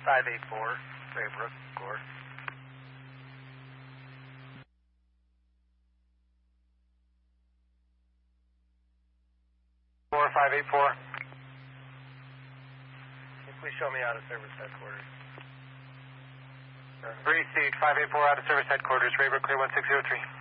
584, Raybrook, Gore. 584. Please show me out of service headquarters. Brief seat 584 out of service headquarters, Raybrook clear 1603.